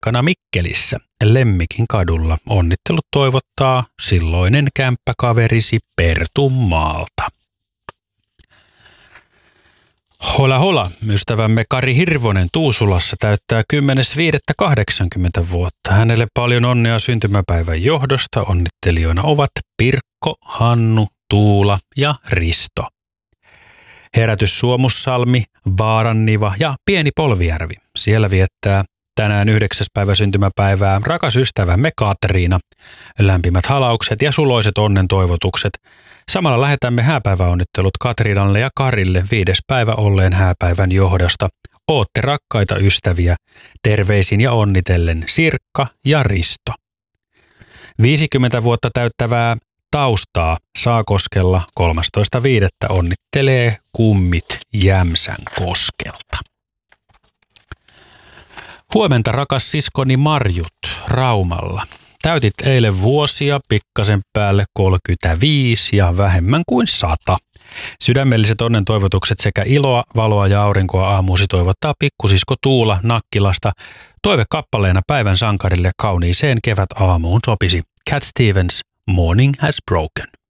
paikkana Mikkelissä Lemmikin kadulla onnittelut toivottaa silloinen kämppäkaverisi Perttu Maalta. Hola hola, ystävämme Kari Hirvonen Tuusulassa täyttää 10.5.80 vuotta. Hänelle paljon onnea syntymäpäivän johdosta. Onnittelijoina ovat Pirkko, Hannu, Tuula ja Risto. Herätys Suomussalmi, Vaaranniva ja Pieni Polvijärvi. Siellä viettää tänään 9. päivä syntymäpäivää rakas ystävämme Katriina. Lämpimät halaukset ja suloiset onnen toivotukset. Samalla lähetämme hääpäiväonnittelut Katriinalle ja Karille 5. päivä olleen hääpäivän johdosta. Ootte rakkaita ystäviä. Terveisin ja onnitellen Sirkka ja Risto. 50 vuotta täyttävää Taustaa Saakoskella 13.5. onnittelee kummit Jämsänkoskelta. Huomenta rakas siskoni Marjut Raumalla. Täytit eilen vuosia, pikkasen päälle 35 ja vähemmän kuin 100. Sydämelliset onnen toivotukset sekä iloa, valoa ja aurinkoa aamuusi toivottaa pikkusisko Tuula Nakkilasta. Toivekappaleena päivän sankarille kauniiseen kevät aamuun sopisi Cat Stevens, Morning Has Broken.